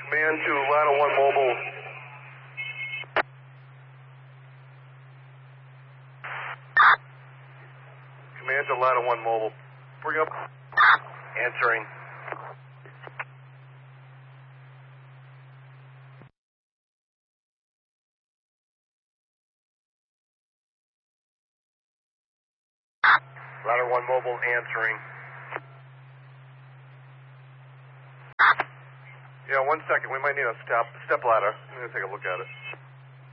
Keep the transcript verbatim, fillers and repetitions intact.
Command to Ladder one Mobile. Command to Ladder one Mobile. Bring up. Answering. Ladder one Mobile answering. Yeah, one second. We might need a step step ladder. I'm going to take a look at it.